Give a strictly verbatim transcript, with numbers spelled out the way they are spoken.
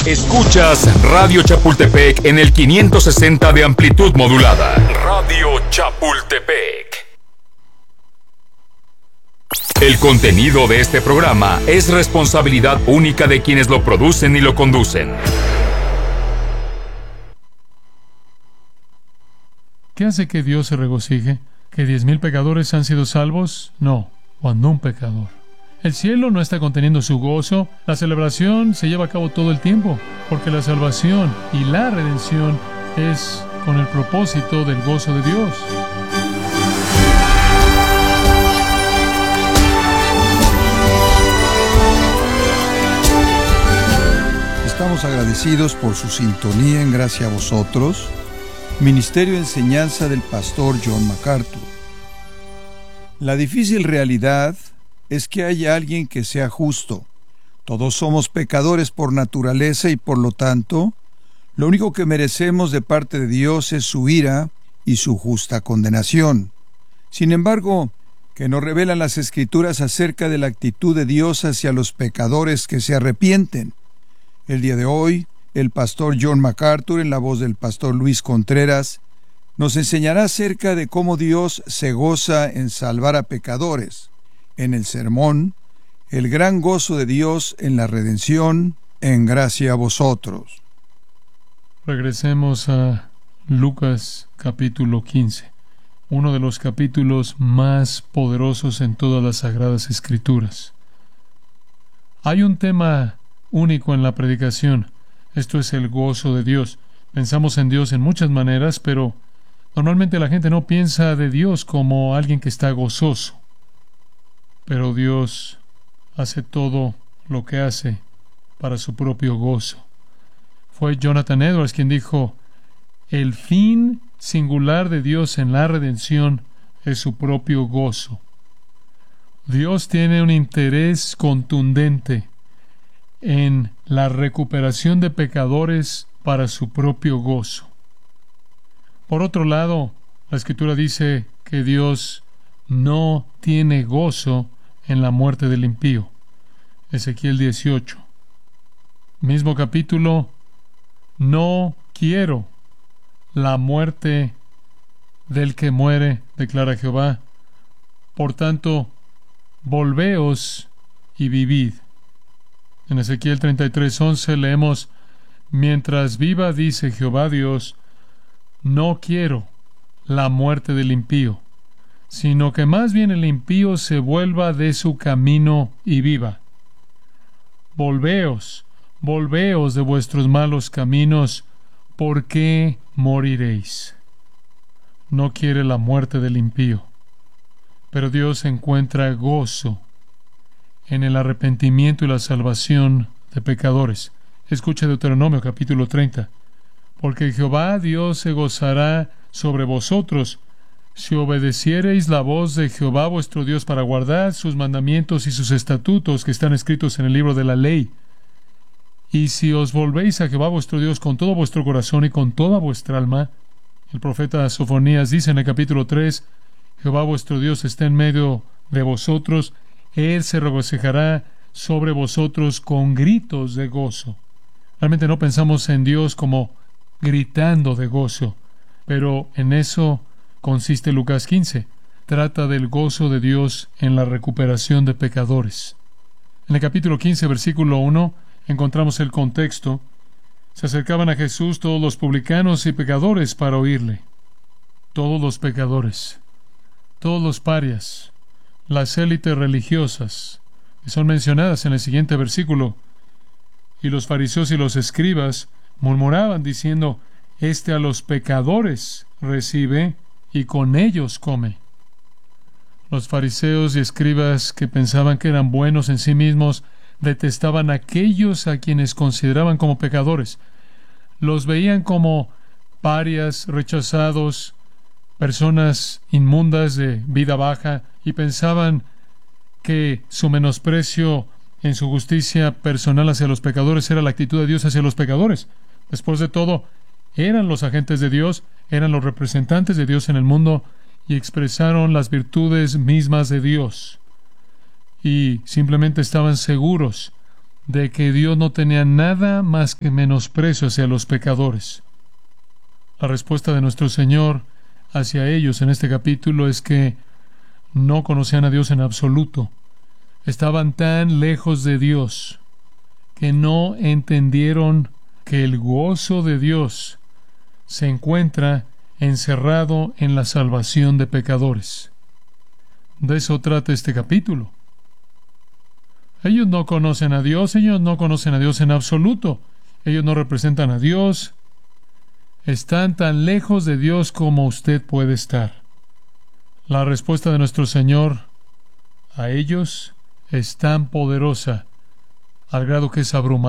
Escuchas Radio Chapultepec en el quinientos sesenta de amplitud modulada. Radio Chapultepec. El contenido de este programa es responsabilidad única de quienes lo producen y lo conducen. ¿Qué hace que Dios se regocije? ¿Que diez mil pecadores han sido salvos? No, cuando un pecador. El cielo no está conteniendo su gozo. La celebración se lleva a cabo todo el tiempo, porque la salvación y la redención es con el propósito del gozo de Dios. Estamos agradecidos por su sintonía en Gracia a Vosotros, Ministerio de Enseñanza del Pastor John MacArthur. La difícil realidad es que haya alguien que sea justo. Todos somos pecadores por naturaleza y por lo tanto, lo único que merecemos de parte de Dios es su ira y su justa condenación. Sin embargo, que nos revelan las Escrituras acerca de la actitud de Dios hacia los pecadores que se arrepienten. El día de hoy, el pastor John MacArthur, en la voz del pastor Luis Contreras, nos enseñará acerca de cómo Dios se goza en salvar a pecadores. En el sermón, el gran gozo de Dios en la redención, en gracia a vosotros. Regresemos a Lucas capítulo quince, uno de los capítulos más poderosos en todas las Sagradas Escrituras. Hay un tema único en la predicación. Esto es el gozo de Dios. Pensamos en Dios en muchas maneras, pero normalmente la gente no piensa de Dios como alguien que está gozoso. Pero Dios hace todo lo que hace para su propio gozo. Fue Jonathan Edwards quien dijo: el fin singular de Dios en la redención es su propio gozo. Dios tiene un interés contundente en la recuperación de pecadores para su propio gozo. Por otro lado, la Escritura dice que Dios no tiene gozo en la muerte del impío. Ezequiel dieciocho. Mismo capítulo: no quiero la muerte del que muere, declara Jehová. Por tanto, volveos y vivid. En Ezequiel treinta y tres once leemos: mientras viva, dice Jehová Dios, no quiero la muerte del impío, sino que más bien el impío se vuelva de su camino y viva. Volveos, volveos de vuestros malos caminos, ¿por qué moriréis? No quiere la muerte del impío, pero Dios encuentra gozo en el arrepentimiento y la salvación de pecadores. Escucha Deuteronomio capítulo treinta. Porque Jehová Dios se gozará sobre vosotros si obedeciereis la voz de Jehová vuestro Dios para guardar sus mandamientos y sus estatutos que están escritos en el libro de la ley. Y si os volvéis a Jehová vuestro Dios con todo vuestro corazón y con toda vuestra alma. El profeta Sofonías dice en el capítulo tres: Jehová vuestro Dios está en medio de vosotros, Él se regocijará sobre vosotros con gritos de gozo. Realmente no pensamos en Dios como gritando de gozo, pero en eso consiste Lucas quince. Trata del gozo de Dios en la recuperación de pecadores. En el capítulo quince, versículo uno, encontramos el contexto. Se acercaban a Jesús todos los publicanos y pecadores para oírle. Todos los pecadores, todos los parias, las élites religiosas, que son mencionadas en el siguiente versículo. Y los fariseos y los escribas murmuraban diciendo: Este a los pecadores recibe y con ellos come. Los fariseos y escribas, que pensaban que eran buenos en sí mismos, detestaban a aquellos a quienes consideraban como pecadores. Los veían como parias, rechazados, personas inmundas de vida baja, y pensaban que su menosprecio en su justicia personal hacia los pecadores era la actitud de Dios hacia los pecadores. Después de todo, eran los agentes de Dios, eran los representantes de Dios en el mundo, y expresaron las virtudes mismas de Dios. Y simplemente estaban seguros de que Dios no tenía nada más que menosprecio hacia los pecadores. La respuesta de nuestro Señor hacia ellos en este capítulo es que no conocían a Dios en absoluto. Estaban tan lejos de Dios que no entendieron que el gozo de Dios se encuentra encerrado en la salvación de pecadores. De eso trata este capítulo. Ellos no conocen a Dios, ellos no conocen a Dios en absoluto. Ellos no representan a Dios. Están tan lejos de Dios como usted puede estar. La respuesta de nuestro Señor a ellos es tan poderosa, al grado que es abrumadora.